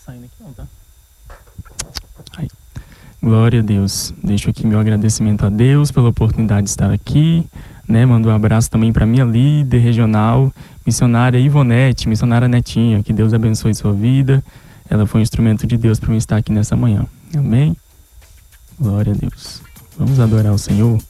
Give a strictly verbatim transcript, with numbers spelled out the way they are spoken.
saindo aqui não, tá? Ai. Glória a Deus. Deixo aqui meu agradecimento a Deus pela oportunidade de estar aqui, né? Mando um abraço também para minha líder regional, missionária Ivonete, missionária Netinha. Que Deus abençoe sua vida. Ela foi um instrumento de Deus para eu estar aqui nessa manhã. Amém? Glória a Deus. Vamos adorar o Senhor.